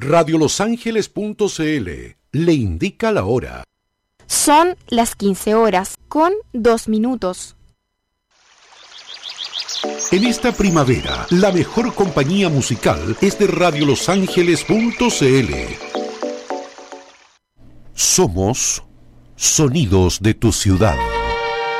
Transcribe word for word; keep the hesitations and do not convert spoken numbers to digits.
radio los ángeles punto c l le indica la hora. Son las quince horas con dos minutos. En esta primavera, la mejor compañía musical es de radio los ángeles punto c l. Somos sonidos de tu ciudad.